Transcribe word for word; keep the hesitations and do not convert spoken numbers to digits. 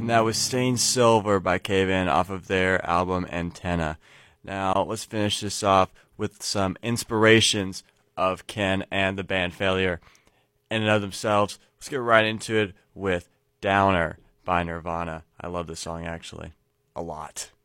And that was Stained Silver by Cave-In off of their album Antenna. Now, let's finish this off with some inspirations of Ken and the band Failure in and of themselves. Let's get right into it with Downer by Nirvana. I love this song, actually, a lot.